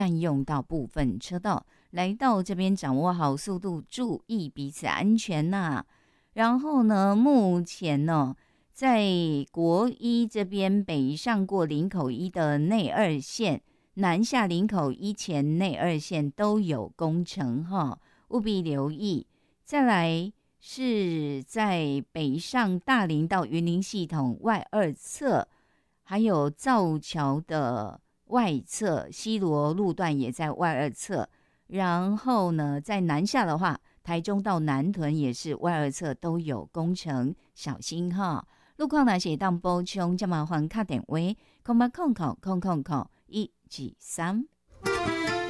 占用到部分车道，来到这边掌握好速度，注意彼此安全呐。然后呢，目前呢，在国一这边北上过林口一的内二线，南下林口一前内二线都有工程哈，务必留意。再来是在北上大林到云林系统外二侧，还有造桥的外侧，西螺路段也在外二侧。然后呢，在南下的话，台中到南屯也是外二侧都有工程，小心哈。路况呢是当补充，就麻烦打电话，0800000123。